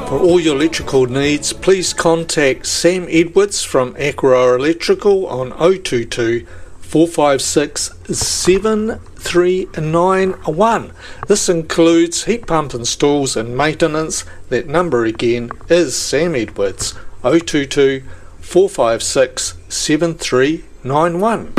For all your electrical needs, please contact Sam Edwards from Aquaroa Electrical on 022 456 7391. This includes heat pump installs and maintenance. That number again is Sam Edwards, 022 456 7391.